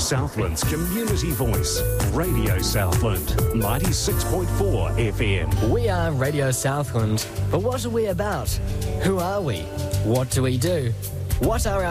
Southland's community voice. Radio Southland, 96.4 FM. We are Radio Southland, but what are we about? Who are we? What do we do? What are our